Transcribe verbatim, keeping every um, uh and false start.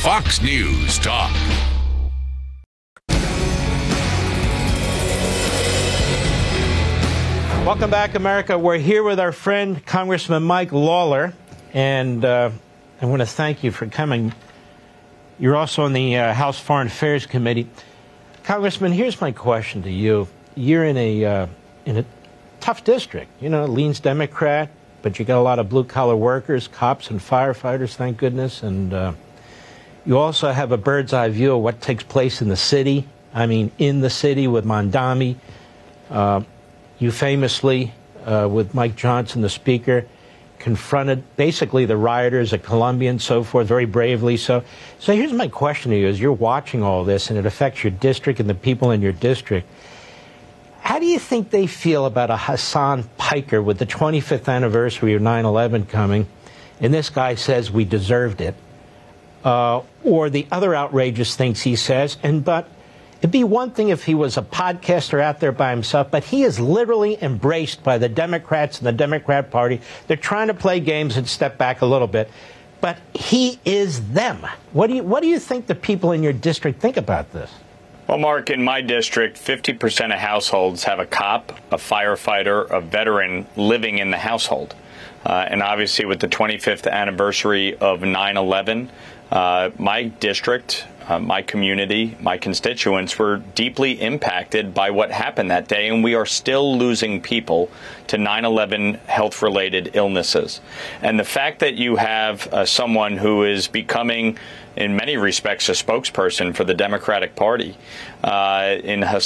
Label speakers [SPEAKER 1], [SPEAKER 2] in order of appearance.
[SPEAKER 1] Fox News Talk.
[SPEAKER 2] Welcome back, America. We're here with our friend, Congressman Mike Lawler, and uh, I want to thank you for coming. You're also on the uh, House Foreign Affairs Committee. Congressman, here's my question to you. You're in a uh, in a tough district. You know, leans Democrat, but you got a lot of blue-collar workers, cops and firefighters, thank goodness, and uh, you also have a bird's-eye view of what takes place in the city. I mean, in the city with Mondami. Uh, You famously, uh, with Mike Johnson, the speaker, confronted basically the rioters at Columbia and so forth, very bravely. So, so here's my question to you: as you're watching all this and it affects your district and the people in your district, how do you think they feel about a Hassan Piker with the twenty-fifth anniversary of nine eleven coming, and this guy says we deserved it, uh, or the other outrageous things he says, and but. It'd be one thing if he was a podcaster out there by himself, but he is literally embraced by the Democrats and the Democrat Party. They're trying to play games and step back a little bit, but he is them. What do you, what do you think the people in your district think about this?
[SPEAKER 3] Well, Mark, in my district, fifty percent of households have a cop, a firefighter, a veteran living in the household. Uh, and obviously, with the twenty-fifth anniversary of nine eleven, uh, my district, uh, my community, my constituents were deeply impacted by what happened that day, and we are still losing people to nine eleven health-related illnesses. And the fact that you have uh, someone who is becoming, in many respects, a spokesperson for the Democratic Party uh, in